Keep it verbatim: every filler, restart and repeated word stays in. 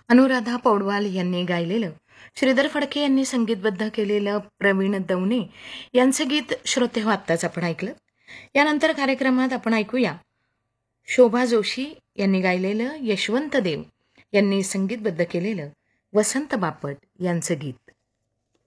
अनुराधा पौडवाल यांनी गायलेलं, श्रीधर फडके यांनी संगीतबद्ध केलेलं प्रवीण दवणे यांचं गीत श्रोते हो आत्ताच आपण ऐकलं. यानंतर कार्यक्रमात आपण ऐकूया शोभा जोशी यांनी गायलेलं, यशवंत देव यांनी संगीतबद्ध केलेलं वसंत बापट यांचं गीत.